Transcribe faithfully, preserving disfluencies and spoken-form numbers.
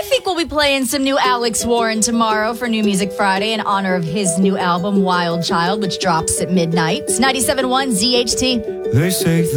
think we'll be playing some new Alex Warren tomorrow for New Music Friday in honor of his new album, Wild Child, which drops at midnight. It's ninety-seven point one Z H T. They say